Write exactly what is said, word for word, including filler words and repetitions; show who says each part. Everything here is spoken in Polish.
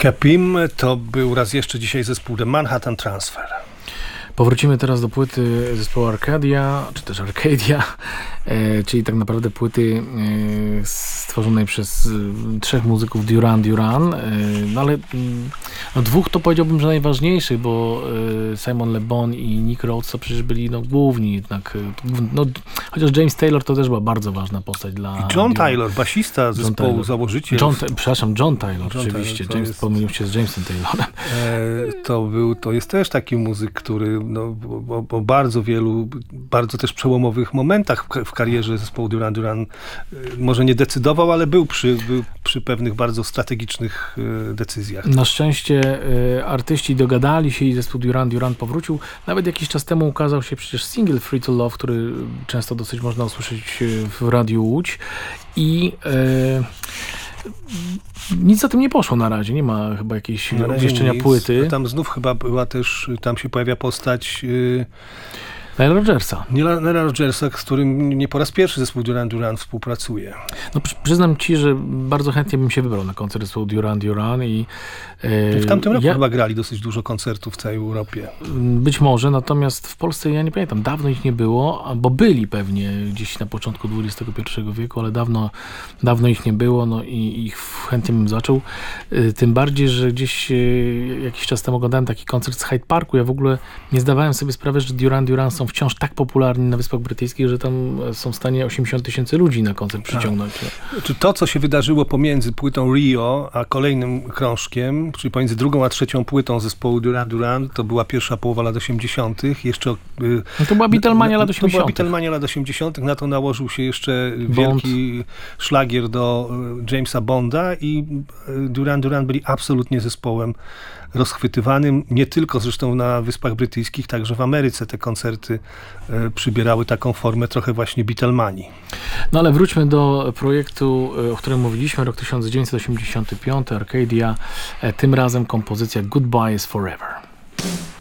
Speaker 1: Capim to był raz jeszcze dzisiaj zespół The Manhattan Transfer.
Speaker 2: Powrócimy teraz do płyty zespołu Arcadia, czy też Arcadia, e, czyli tak naprawdę płyty e, stworzonej przez e, trzech muzyków Duran Duran, e, no ale no, dwóch to powiedziałbym, że najważniejszych, bo e, Simon Le Bon i Nick Rhodes to przecież byli no, główni jednak, no, chociaż James Taylor to też była bardzo ważna postać dla...
Speaker 1: I John Taylor, basista zespołu, Taylor. założyciel.
Speaker 2: John, przepraszam, John Taylor,
Speaker 1: John
Speaker 2: oczywiście,
Speaker 1: Taylor,
Speaker 2: James,
Speaker 1: jest...
Speaker 2: pomylił się z Jamesem Taylorem.
Speaker 1: E, to, był, to jest też taki muzyk, który no, o, o bardzo wielu, bardzo też przełomowych momentach w, w karierze zespołu Duran Duran może nie decydował, ale był przy, był przy pewnych bardzo strategicznych e, decyzjach.
Speaker 2: Na szczęście e, artyści dogadali się i zespół Duran Duran powrócił. Nawet jakiś czas temu ukazał się przecież single Free to Love, który często dosyć można usłyszeć w Radiu Łódź i e, nic za tym nie poszło na razie. Nie ma chyba jakiejś obwieszczenia płyty.
Speaker 1: A tam znów chyba była też, tam się pojawia postać yy,
Speaker 2: Nile Rodgersa.
Speaker 1: Nile Rodgersa, z którym nie po raz pierwszy zespół Duran Duran współpracuje.
Speaker 2: No przy, przyznam ci, że bardzo chętnie bym się wybrał na koncert zespołu Duran Duran i
Speaker 1: yy, w tamtym roku ja, chyba grali dosyć dużo koncertów w całej Europie.
Speaker 2: Być może, natomiast w Polsce ja nie pamiętam, dawno ich nie było, bo byli pewnie gdzieś na początku dwudziestego pierwszego wieku, ale dawno, dawno ich nie było, no i ich chętnie bym zaczął. Yy, tym bardziej, że gdzieś yy, jakiś czas temu oglądałem taki koncert z Hyde Parku. Ja w ogóle nie zdawałem sobie sprawy, że Duran Duran są wciąż tak popularni na Wyspach Brytyjskich, że tam są w stanie osiemdziesiąt tysięcy ludzi na koncert przyciągnąć.
Speaker 1: A. Czy to, co się wydarzyło pomiędzy płytą Rio a kolejnym krążkiem, czyli pomiędzy drugą a trzecią płytą zespołu Duran Duran, to była pierwsza połowa lat osiemdziesiątych. Jeszcze,
Speaker 2: no to była Beatlemania lat osiemdziesiątych.
Speaker 1: To była Beatlemania lat osiemdziesiątych. Na to nałożył się jeszcze wielki Bond. szlagier do Jamesa Bonda i Duran Duran byli absolutnie zespołem rozchwytywanym, nie tylko zresztą na Wyspach Brytyjskich, także w Ameryce te koncerty e, przybierały taką formę trochę właśnie Beatlemanii.
Speaker 2: No ale wróćmy do projektu, o którym mówiliśmy, rok tysiąc dziewięćset osiemdziesiąty piąty, Arcadia, e, tym razem kompozycja Goodbye is Forever.